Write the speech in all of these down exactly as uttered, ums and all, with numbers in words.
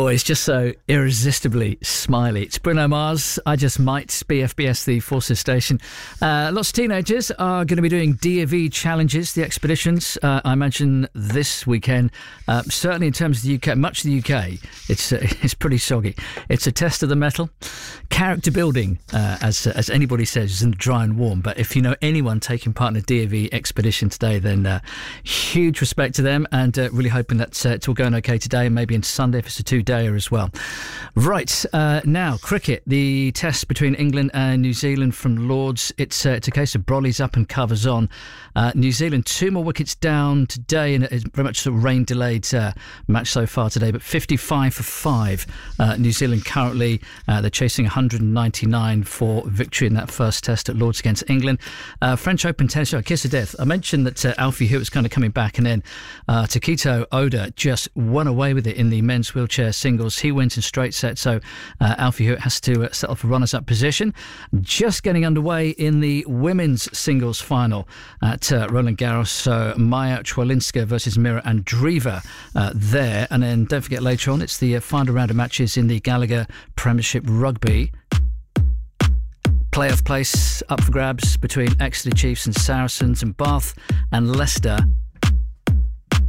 Always just so irresistibly smiley. It's Bruno Mars, I Just Might, B F B S, the Forces station. Uh, lots of teenagers are going to be doing D A V challenges, the expeditions, uh, I imagine this weekend. Uh, certainly in terms of the U K, much of the U K, it's uh, it's pretty soggy. It's a test of the metal. Character building, uh, as as anybody says, is in the dry and warm. But if you know anyone taking part in a D A V expedition today, then uh, huge respect to them, and uh, really hoping that uh, it's all going okay today, and maybe into Sunday if it's a two-dayer as well. Right, uh, now, cricket. The test between England and New Zealand from Lords. It's, uh, it's a case of Brolly's up and covers on. Uh, New Zealand, two more wickets down today, and it's very much a rain-delayed uh, match so far today, but fifty-five for five. Uh, New Zealand currently, uh, they're chasing one hundred ninety-nine for victory in that first test at Lords against England. Uh, French Open tennis show, kiss of death. I mentioned that uh, Alfie Hewitt was kind of coming back, and then uh, Takito Oda just won away with it in the men's wheelchair singles. He wins in straight sets, so uh, Alfie Hewitt has to uh, settle for runners-up position. Just getting underway in the women's singles final at uh, Roland Garros. So Maya Chwalinska versus Mira Andreeva uh, there. And then don't forget later on, it's the uh, final round of matches in the Gallagher Premiership Rugby. Playoff place up for grabs between Exeter Chiefs and Saracens, and Bath and Leicester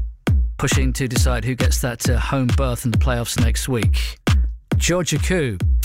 pushing to decide who gets that uh, home berth in the playoffs next week. Georgia Koo